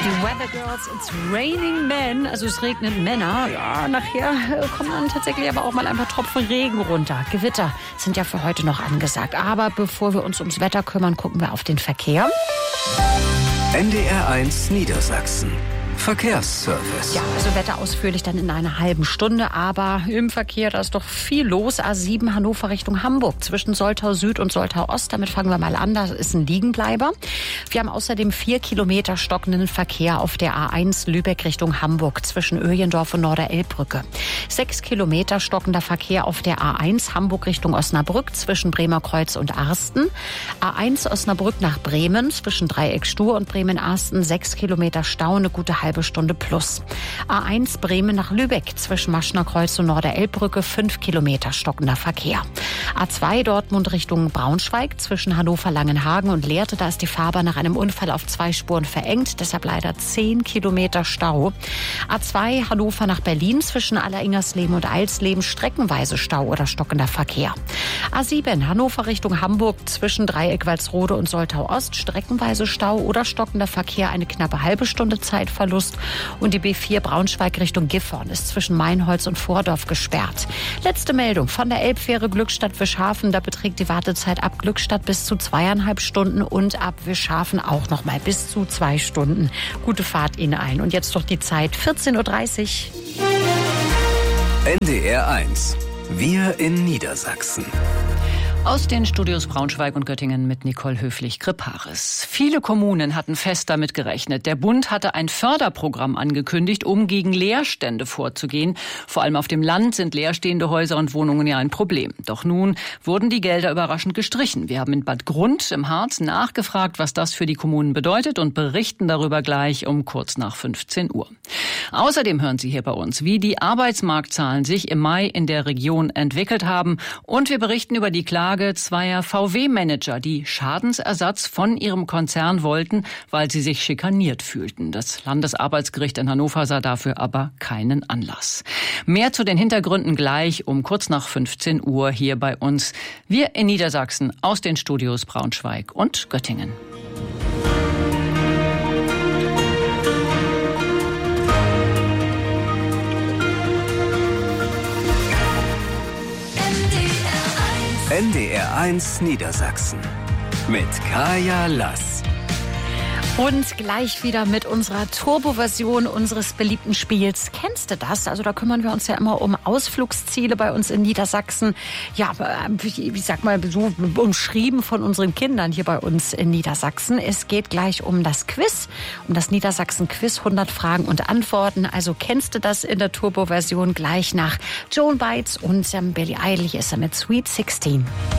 Die Weather Girls, It's Raining Men, also es regnet Männer. Ja, nachher kommen dann tatsächlich aber auch mal ein paar Tropfen Regen runter. Gewitter sind ja für heute noch angesagt. Aber bevor wir uns ums Wetter kümmern, gucken wir auf den Verkehr. NDR 1 Niedersachsen. Verkehrsservice. Ja, also Wetter ausführlich dann in einer halben Stunde. Aber im Verkehr, da ist doch viel los. A7 Hannover Richtung Hamburg zwischen Soltau Süd und Soltau Ost. Damit fangen wir mal an. Da ist ein Liegenbleiber. Wir haben außerdem 4 Kilometer stockenden Verkehr auf der A1 Lübeck Richtung Hamburg zwischen Öjendorf und Norderelbbrücke. 6 Kilometer stockender Verkehr auf der A1 Hamburg Richtung Osnabrück zwischen Bremerkreuz und Arsten. A1 Osnabrück nach Bremen zwischen Dreieck Stur und Bremen-Arsten. 6 Kilometer Stau, eine gute halbe Stunde plus. A1 Bremen nach Lübeck zwischen Maschnerkreuz und Norderelbbrücke 5 Kilometer stockender Verkehr. A2 Dortmund Richtung Braunschweig zwischen Hannover-Langenhagen und Lehrte. Da ist die Fahrbahn nach einem Unfall auf 2 Spuren verengt. Deshalb leider 10 Kilometer Stau. A2 Hannover nach Berlin zwischen Alleringersleben und Eilsleben streckenweise Stau oder stockender Verkehr. A7 Hannover Richtung Hamburg zwischen Dreieck Walsrode und Soltau Ost streckenweise Stau oder stockender Verkehr. Eine knappe halbe Stunde Zeitverlust. Und die B4 Braunschweig Richtung Gifhorn ist zwischen Mainholz und Vordorf gesperrt. Letzte Meldung von der Elbfähre Glückstadt-Wischhafen. Da beträgt die Wartezeit ab Glückstadt bis zu 2,5 Stunden und ab Wischhafen auch noch mal bis zu 2 Stunden. Gute Fahrt Ihnen ein. Und jetzt doch die Zeit 14.30 Uhr. NDR 1. Wir in Niedersachsen. Aus den Studios Braunschweig und Göttingen mit Nicole Höflich-Kriparis. Viele Kommunen hatten fest damit gerechnet. Der Bund hatte ein Förderprogramm angekündigt, um gegen Leerstände vorzugehen. Vor allem auf dem Land sind leerstehende Häuser und Wohnungen ja ein Problem. Doch nun wurden die Gelder überraschend gestrichen. Wir haben in Bad Grund im Harz nachgefragt, was das für die Kommunen bedeutet und berichten darüber gleich um kurz nach 15 Uhr. Außerdem hören Sie hier bei uns, wie die Arbeitsmarktzahlen sich im Mai in der Region entwickelt haben. Und wir berichten über die Klage zweier VW-Manager, die Schadensersatz von ihrem Konzern wollten, weil sie sich schikaniert fühlten. Das Landesarbeitsgericht in Hannover sah dafür aber keinen Anlass. Mehr zu den Hintergründen gleich um kurz nach 15 Uhr hier bei uns. Wir in Niedersachsen aus den Studios Braunschweig und Göttingen. NDR 1 Niedersachsen mit Kaya Lass. Und gleich wieder mit unserer Turbo-Version unseres beliebten Spiels. Kennst du das? Also da kümmern wir uns ja immer um Ausflugsziele bei uns in Niedersachsen. Ja, ich sag mal so umschrieben von unseren Kindern hier bei uns in Niedersachsen. Es geht gleich um das Quiz, um das Niedersachsen-Quiz, 100 Fragen und Antworten. Also kennst du das in der Turbo-Version gleich nach Joan Baez und Billie Eilish ist er mit Sweet 16.